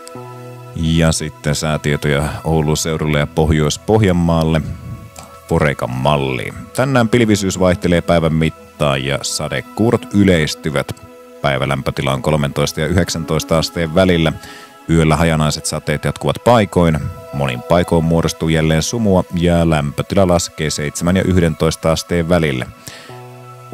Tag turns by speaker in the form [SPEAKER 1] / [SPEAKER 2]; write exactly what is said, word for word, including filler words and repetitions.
[SPEAKER 1] Ja sitten säätietoja Oulun seudulle ja Pohjois-Pohjanmaalle Forekan malliin. Tänään pilvisyys vaihtelee päivän mittaan ja sadekuurot yleistyvät. Päivälämpötila on kolmetoista ja yhdeksäntoista asteen välillä. Yöllä hajanaiset sateet jatkuvat paikoin. Monin paikoin muodostuu jälleen sumua ja lämpötila laskee seitsemän ja yhdentoista asteen välillä.